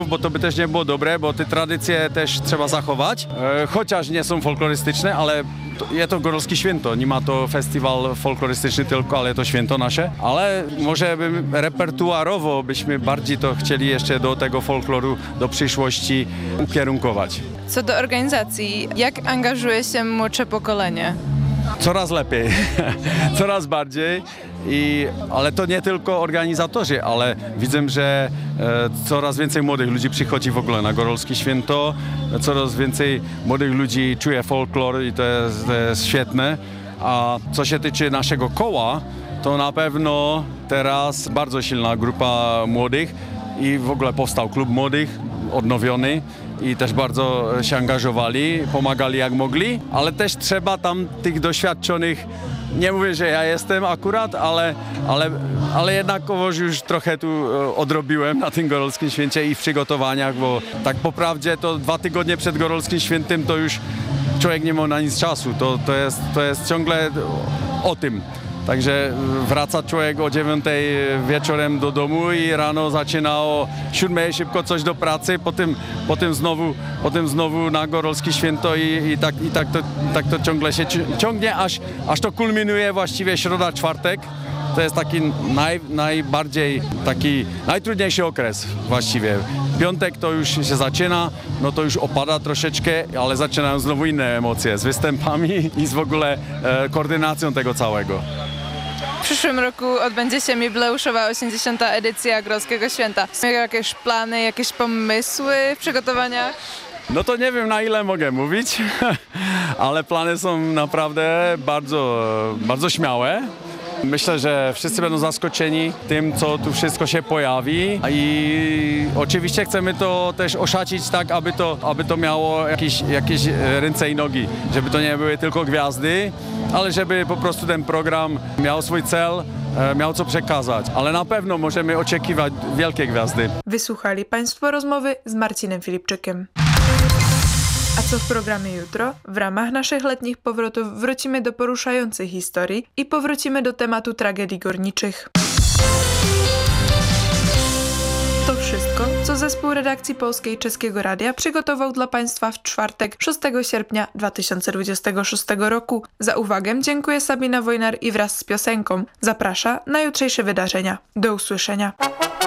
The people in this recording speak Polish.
bo to by też nie było dobre, bo te tradycje też trzeba zachować, chociaż nie są folklorystyczne, ale jest to Góralskie Święto, nie ma to festiwal folklorystyczny tylko, ale to święto nasze, ale może repertuarowo byśmy bardziej to chcieli jeszcze do tego folkloru do przyszłości ukierunkować. Co do organizacji, jak angażuje się młodsze pokolenie? Coraz lepiej, coraz bardziej, ale to nie tylko organizatorzy, ale widzę, że coraz więcej młodych ludzi przychodzi w ogóle na Góralskie Święto, coraz więcej młodych ludzi czuje folklor i to jest świetne. A co się tyczy naszego koła, to na pewno teraz bardzo silna grupa młodych i w ogóle powstał klub młodych, odnowiony i też bardzo się angażowali, pomagali jak mogli, ale też trzeba tam tych doświadczonych, nie mówię, że ja jestem akurat, ale jednakowoż już trochę tu odrobiłem na tym Góralskim Święcie i w przygotowaniach, bo tak po prawdzie to 2 tygodnie przed Góralskim Świętem to już człowiek nie ma na nic czasu, to jest ciągle o tym. Także wraca człowiek o 9 wieczorem do domu i rano zaczyna o 7 szybko coś do pracy, potem znowu na Góralskie Święto i tak to ciągle się ciągnie, aż to kulminuje właściwie środa, czwartek. To jest taki najtrudniejszy okres właściwie. Piątek to już się zaczyna, no to już opada troszeczkę, ale zaczynają znowu inne emocje z występami i z w ogóle koordynacją tego całego. W przyszłym roku odbędzie się jubileuszowa 80. edycja Góralskiego Święta. Są jakieś plany, jakieś pomysły w przygotowaniach? No to nie wiem, na ile mogę mówić, ale plany są naprawdę bardzo, bardzo śmiałe. Myślę, że wszyscy będą zaskoczeni tym, co tu wszystko się pojawi i oczywiście chcemy to też oszacić tak, aby to miało jakieś ręce i nogi, żeby to nie były tylko gwiazdy, ale żeby po prostu ten program miał swój cel, miał co przekazać, ale na pewno możemy oczekiwać wielkie gwiazdy. Wysłuchali Państwo rozmowy z Marcinem Filipczykiem. A co w programie jutro? W ramach naszych letnich powrotów wrócimy do poruszających historii i powrócimy do tematu tragedii górniczych. To wszystko, co zespół redakcji Polskiej Czeskiego Radia przygotował dla Państwa w czwartek 6 sierpnia 2026 roku. Za uwagę dziękuję Sabina Wojnar i wraz z piosenką zaprasza na jutrzejsze wydarzenia. Do usłyszenia.